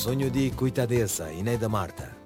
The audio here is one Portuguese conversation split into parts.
Sonho di Coitadeza, Inéda Marta.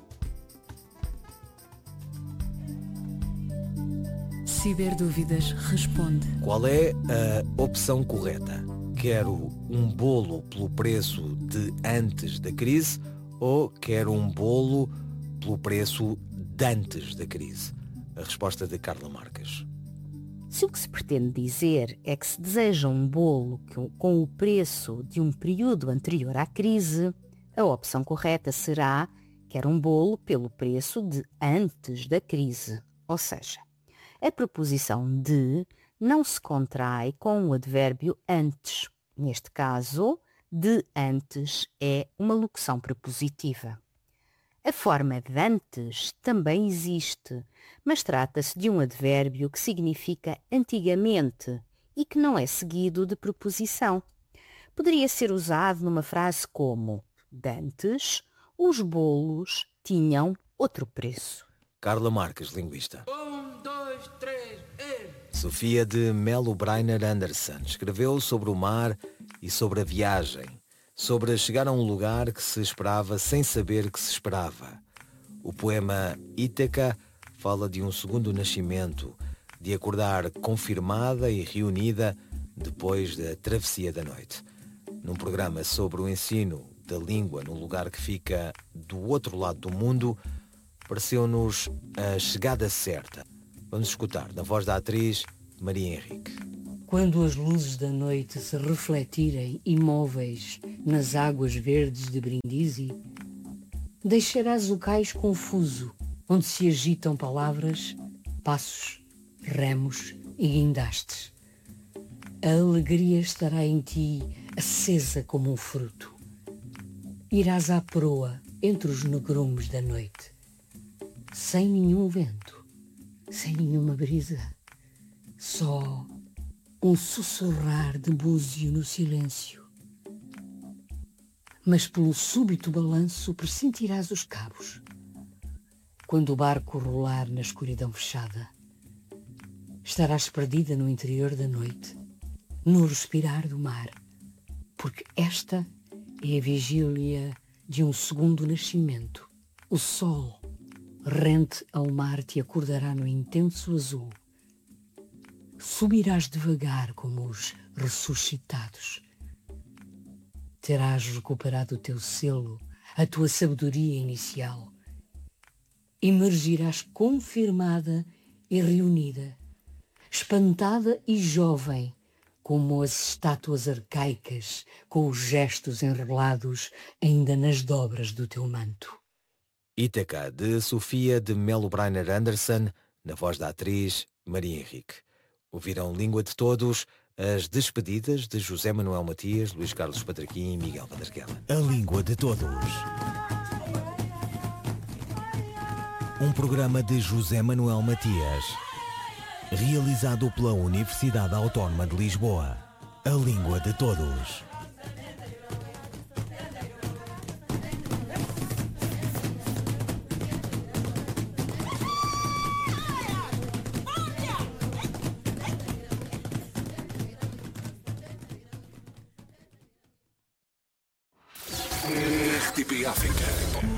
Ciberdúvidas responde. Qual é a opção correta? Quero um bolo pelo preço de antes da crise ou quero um bolo pelo preço de antes da crise? A resposta de Carla Marques. Se o que se pretende dizer é que se deseja um bolo com o preço de um período anterior à crise, a opção correta será quero um bolo pelo preço de antes da crise. Ou seja, a preposição de não se contrai com o advérbio antes. Neste caso, de antes é uma locução prepositiva. A forma de antes também existe, mas trata-se de um advérbio que significa antigamente e que não é seguido de preposição. Poderia ser usado numa frase como dantes, os bolos tinham outro preço. Carla Marques, linguista. 1, 2, 3, Sofia de Melo Breiner Anderson escreveu sobre o mar e sobre a viagem, sobre chegar a um lugar que se esperava sem saber que se esperava. O poema Ítaca fala de um segundo nascimento, de acordar confirmada e reunida depois da travessia da noite. Num programa sobre o ensino da língua no lugar que fica do outro lado do mundo, pareceu-nos a chegada certa. Vamos escutar na voz da atriz Maria Henrique. Quando as luzes da noite se refletirem imóveis nas águas verdes de Brindisi, deixarás o cais confuso, onde se agitam palavras, passos, remos e guindastes. A alegria estará em ti, acesa como um fruto. Irás à proa entre os negrumes da noite, sem nenhum vento, sem nenhuma brisa, só um sussurrar de búzio no silêncio. Mas pelo súbito balanço pressentirás os cabos. Quando o barco rolar na escuridão fechada, estarás perdida no interior da noite, no respirar do mar, porque esta é a vigília de um segundo nascimento. O sol, rente ao mar, te acordará no intenso azul. Subirás devagar como os ressuscitados. Terás recuperado o teu selo, a tua sabedoria inicial. Emergirás confirmada e reunida, espantada e jovem, como as estátuas arcaicas, com os gestos enrolados ainda nas dobras do teu manto. Ítaca, de Sofia de Melo Breiner Anderson, na voz da atriz Maria Henrique. Ouviram Língua de Todos, as despedidas de José Manuel Matias, Luís Carlos Patraquim e Miguel Vandersguela. A Língua de Todos. Um programa de José Manuel Matias, realizado pela Universidade Autónoma de Lisboa. A Língua de Todos. RTP África.